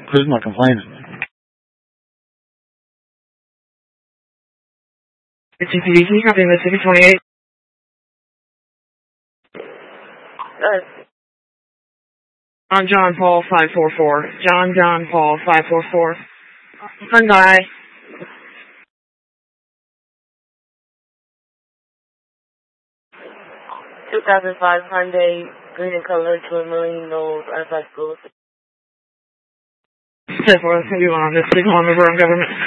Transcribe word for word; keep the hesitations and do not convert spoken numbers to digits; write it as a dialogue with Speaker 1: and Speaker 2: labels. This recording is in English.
Speaker 1: Who's not complaining?
Speaker 2: It's G P D, can you copy Mississippi twenty-eight?
Speaker 3: Uh,
Speaker 2: On John Paul five four four. John John Paul five four four. Hyundai.
Speaker 3: two thousand five Hyundai, green in color, to a million no outside schools.
Speaker 2: ten four, that's going to be one on this signal on the road government.